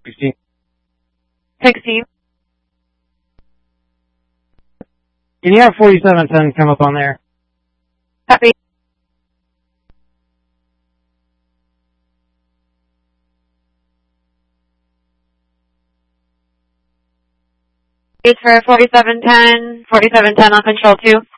16. 16. Can you have 4710 come up on there? Copy. It's for 4710 on control 2.